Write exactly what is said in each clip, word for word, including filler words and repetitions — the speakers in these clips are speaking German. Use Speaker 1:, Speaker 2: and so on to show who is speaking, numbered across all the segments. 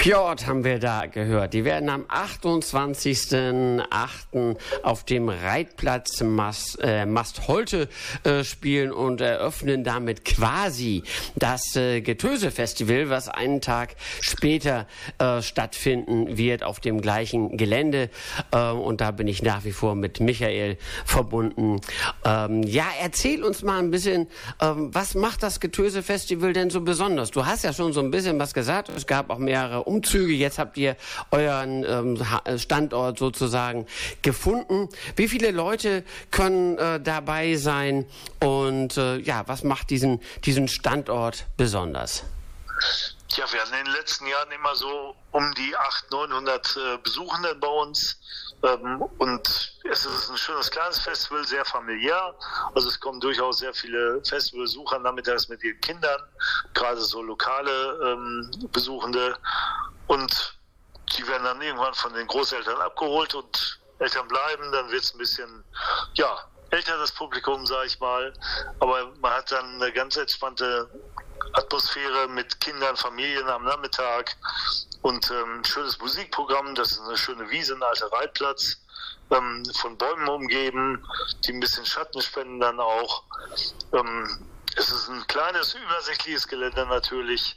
Speaker 1: Fjord haben wir da gehört. Die werden am achtundzwanzigsten achten auf dem Reitplatz Mast, äh, Mastholte äh, spielen und eröffnen damit quasi das äh, Getöse-Festival, was einen Tag später äh, stattfinden wird auf dem gleichen Gelände. Äh, und da bin ich nach wie vor mit Michael verbunden. Ähm, ja, erzähl uns mal ein bisschen, ähm, was macht das Getöse-Festival denn so besonders? Du hast ja schon so ein bisschen was gesagt. Es gab auch mehrere Umzüge. Jetzt habt ihr euren ähm, Standort sozusagen gefunden. Wie viele Leute können äh, dabei sein? Und äh, ja, was macht diesen, diesen Standort besonders?
Speaker 2: Ja, wir hatten in den letzten Jahren immer so um die achthundert, neunhundert äh, Besuchende bei uns. Ähm, und es ist ein schönes kleines Festival, sehr familiär. Also es kommen durchaus sehr viele Festivalbesucher nachmittags mit ihren Kindern, gerade so lokale ähm, Besuchende. Und die werden dann irgendwann von den Großeltern abgeholt und Eltern bleiben. Dann wird es ein bisschen, ja, älter das Publikum, sage ich mal. Aber man hat dann eine ganz entspannte Atmosphäre mit Kindern, Familien am Nachmittag und ähm, schönes Musikprogramm. Das ist eine schöne Wiese, ein alter Reitplatz, ähm, von Bäumen umgeben, die ein bisschen Schatten spenden dann auch. Ähm, es ist ein kleines, übersichtliches Gelände natürlich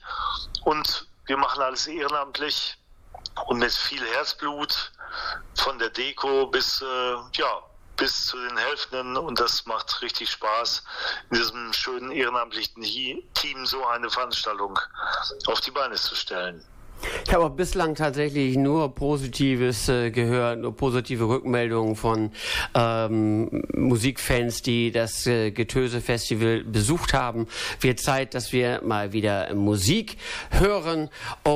Speaker 2: und wir machen alles ehrenamtlich und mit viel Herzblut, von der Deko bis, äh, ja, bis zu den Helfenden, und das macht richtig Spaß, in diesem schönen ehrenamtlichen Team so eine Veranstaltung auf die Beine zu stellen.
Speaker 1: Ich habe auch bislang tatsächlich nur Positives äh, gehört, nur positive Rückmeldungen von ähm, Musikfans, die das äh, Getöse-Festival besucht haben. Wird Zeit, dass wir mal wieder Musik hören,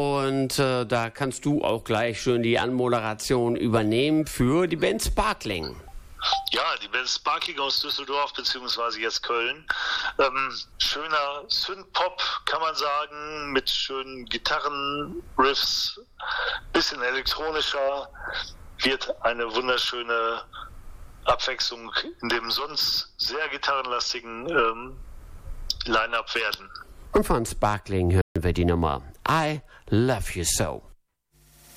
Speaker 1: und äh, da kannst du auch gleich schön die Anmoderation übernehmen für die Band Sparkling.
Speaker 2: Ja, die Band Sparkling aus Düsseldorf, beziehungsweise jetzt Köln. Ähm, schöner Synth-Pop, kann man sagen, mit schönen Gitarren-Riffs, bisschen elektronischer, wird eine wunderschöne Abwechslung in dem sonst sehr gitarrenlastigen ähm, Line-Up werden.
Speaker 1: Und von Sparkling hören wir die Nummer I Love You So.